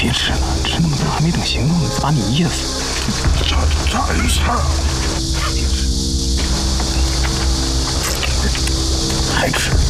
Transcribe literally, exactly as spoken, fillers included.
别吃了，吃那么多还没等行动呢，把你噎死。 这这有事儿？ 别吃，还吃。